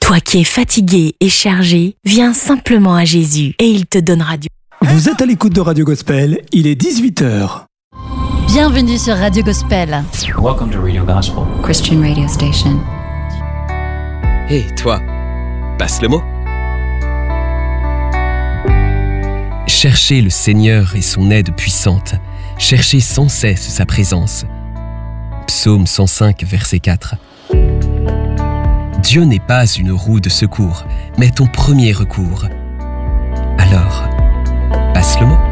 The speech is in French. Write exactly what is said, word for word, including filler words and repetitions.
Toi qui es fatigué et chargé, viens simplement à Jésus et il te donnera du... Vous êtes à l'écoute de Radio Gospel, il est dix-huit heures. Bienvenue sur Radio Gospel. Welcome to Radio Gospel, Christian radio station. Hé, hey, toi, passe le mot. Cherchez le Seigneur et son aide puissante. Cherchez sans cesse sa présence. Psaume cent cinq, verset quatre. Dieu n'est pas une roue de secours, mais ton premier recours. Alors, passe le mot.